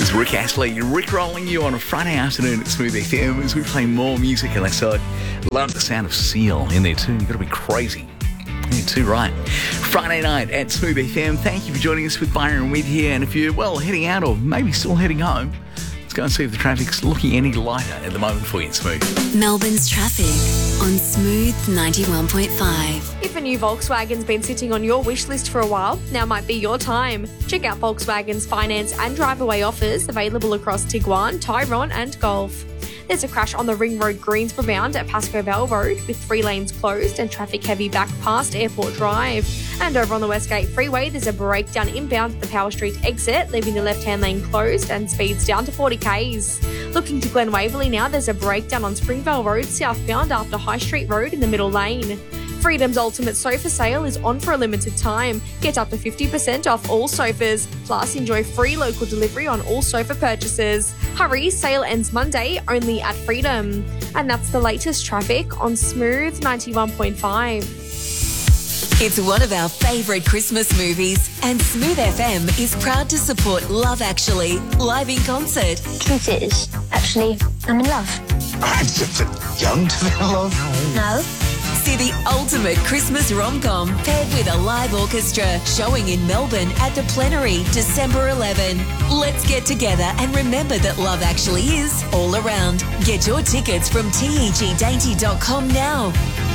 is Rick Astley, Rick rolling you on a Friday afternoon at Smooth FM as we play more music. And I said, love the sound of Seal in there too. You've got to be crazy. Yeah, too right. Friday night at Smooth FM. Thank you for joining us with Byron and Weed here. And if you're, heading out or maybe still heading home, let's go and see if the traffic's looking any lighter at the moment for you in Smooth. Melbourne's traffic on Smooth 91.5. If a new Volkswagen's been sitting on your wish list for a while, now might be your time. Check out Volkswagen's finance and drive-away offers available across Tiguan, Tyrone and Golf. There's a crash on the Ring Road Greensboro bound at Pascoe Bell Road with 3 lanes closed and traffic heavy back past Airport Drive. And over on the Westgate Freeway, there's a breakdown inbound at the Power Street exit, leaving the left-hand lane closed and speeds down to 40 k's. Looking to Glen Waverley now, there's a breakdown on Springvale Road southbound after High Street Road in the middle lane. Freedom's Ultimate Sofa Sale is on for a limited time. Get up to 50% off all sofas, plus enjoy free local delivery on all sofa purchases. Hurry, sale ends Monday only at Freedom. And that's the latest traffic on Smooth 91.5. It's one of our favourite Christmas movies, and Smooth FM is proud to support Love Actually live in concert. Truth is, actually, I'm in love. I'm just young to be in love. No. See the ultimate Christmas rom-com paired with a live orchestra showing in Melbourne at the Plenary December 11. Let's get together and remember that love actually is all around. Get your tickets from tegdainty.com now.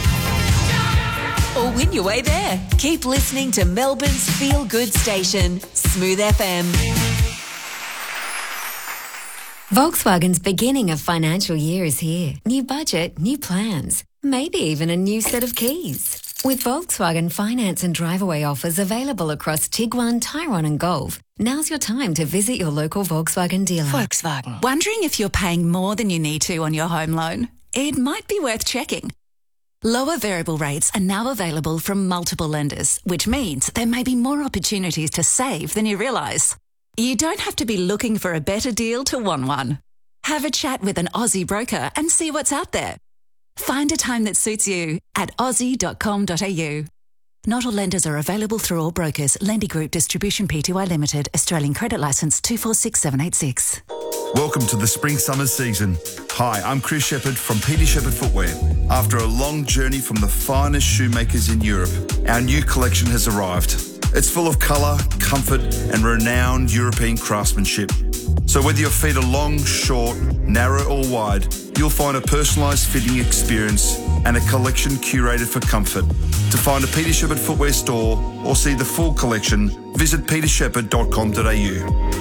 Or win your way there. Keep listening to Melbourne's feel-good station, Smooth FM. Volkswagen's beginning of financial year is here. New budget, new plans. Maybe even a new set of keys. With Volkswagen finance and drive-away offers available across Tiguan, Tyrone and Golf, now's your time to visit your local Volkswagen dealer. Volkswagen. Wondering if you're paying more than you need to on your home loan? It might be worth checking. Lower variable rates are now available from multiple lenders, which means there may be more opportunities to save than you realise. You don't have to be looking for a better deal to want one. Have a chat with an Aussie broker and see what's out there. Find a time that suits you at aussie.com.au. Not all lenders are available through all brokers. Lendy Group Distribution Pty Limited, Australian Credit Licence 246786. Welcome to the spring-summer season. Hi, I'm Chris Shepherd from Peter Shepherd Footwear. After a long journey from the finest shoemakers in Europe, our new collection has arrived. It's full of colour, comfort and renowned European craftsmanship. So whether your feet are long, short, narrow or wide, you'll find a personalised fitting experience and a collection curated for comfort. To find a Peter Shepherd Footwear store or see the full collection, visit petershepherd.com.au.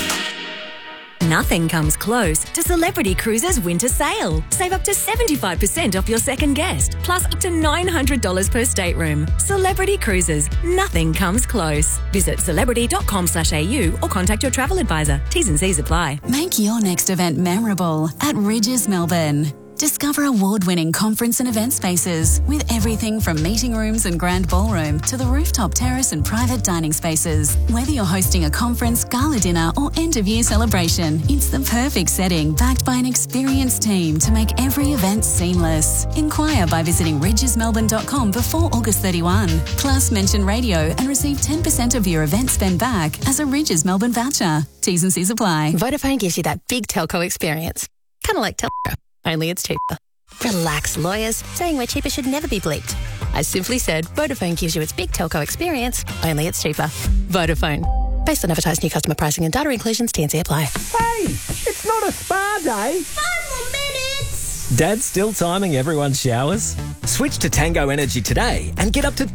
Nothing comes close to Celebrity Cruises winter sale. Save up to 75% off your second guest, plus up to $900 per stateroom. Celebrity Cruises, nothing comes close. Visit celebrity.com.au or contact your travel advisor. T's and C's apply. Make your next event memorable at Ridges Melbourne. Discover award-winning conference and event spaces with everything from meeting rooms and grand ballroom to the rooftop terrace and private dining spaces. Whether you're hosting a conference, gala dinner or end-of-year celebration, it's the perfect setting backed by an experienced team to make every event seamless. Inquire by visiting ridgesmelbourne.com before August 31. Plus, mention radio and receive 10% of your event spend back as a Ridges Melbourne voucher. T's and C's apply. Vodafone gives you that big telco experience. Kind of like telco. Only it's cheaper. Relax, lawyers. Saying we're cheaper should never be bleeped. I simply said Vodafone gives you its big telco experience, only it's cheaper. Vodafone. Based on advertised new customer pricing and data inclusions, T&C apply. Hey, it's not a spa day. 5 more minutes. Dad's still timing everyone's showers? Switch to Tango Energy today and get up to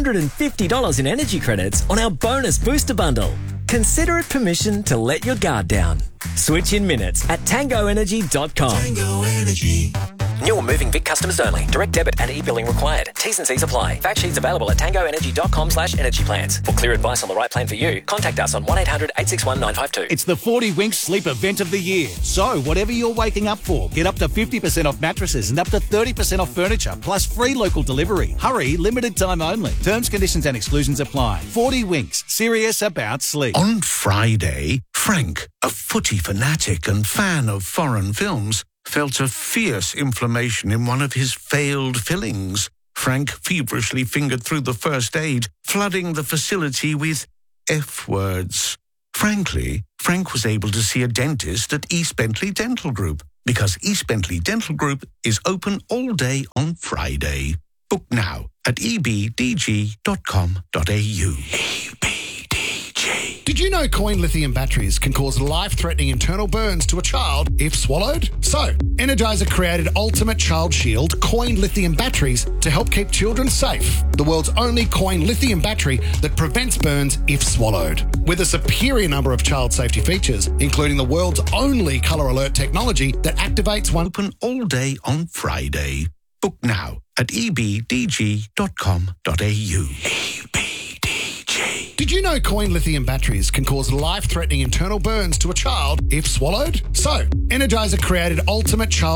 $250 in energy credits on our bonus booster bundle. Consider it permission to let your guard down. Switch in minutes at tangoenergy.com. Tango Energy. New or moving Vic customers only. Direct debit and e-billing required. T's and C's apply. Fact sheets available at tangoenergy.com/energy plans. For clear advice on the right plan for you, contact us on 1800-861-952. It's the 40 Winks Sleep Event of the Year. So, whatever you're waking up for, get up to 50% off mattresses and up to 30% off furniture, plus free local delivery. Hurry, limited time only. Terms, conditions and exclusions apply. 40 Winks, serious about sleep. On Friday, Frank, a footy fanatic and fan of foreign films, felt a fierce inflammation in one of his failed fillings. Frank feverishly fingered through the first aid, flooding the facility with F words. Frankly, Frank was able to see a dentist at East Bentley Dental Group because East Bentley Dental Group is open all day on Friday. Book now at ebdg.com.au. Did you know coin lithium batteries can cause life-threatening internal burns to a child if swallowed? So, Energizer created Ultimate Child Shield coin lithium batteries to help keep children safe. The world's only coin lithium battery that prevents burns if swallowed. With a superior number of child safety features, including the world's only colour alert technology that activates one... Open all day on Friday. Book now at ebdg.com.au. Did you know coin lithium batteries can cause life-threatening internal burns to a child if swallowed? So, Energizer created Ultimate Child